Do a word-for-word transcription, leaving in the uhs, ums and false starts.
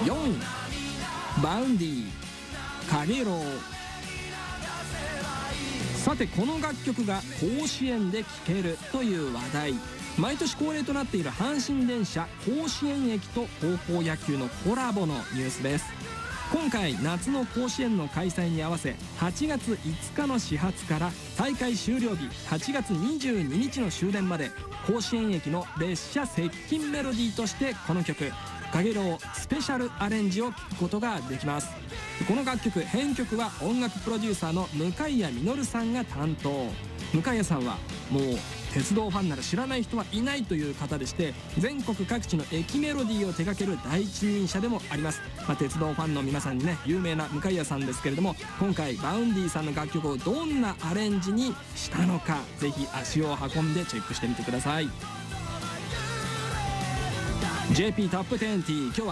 よんいバウンディかげろう。さてこの楽曲が甲子園で聴けるという話題。毎年恒例となっている阪神電車甲子園駅と高校野球のコラボのニュースです。今回夏の甲子園の開催に合わせはちがついつかの始発から大会終了日はちがつにじゅうににちの終電まで甲子園駅の列車接近メロディーとしてこの曲「かげろうスペシャルアレンジ」を聴くことができます。この楽曲編曲は音楽プロデューサーの向谷実さんが担当。向谷さんはもう鉄道ファンなら知らない人はいないという方でして、全国各地の駅メロディーを手掛ける第一人者でもあります。まあ、鉄道ファンの皆さんにね有名な向谷さんですけれども、今回バウンディさんの楽曲をどんなアレンジにしたのか、ぜひ足を運んでチェックしてみてください。 ジェーピー トップにじゅう。今日は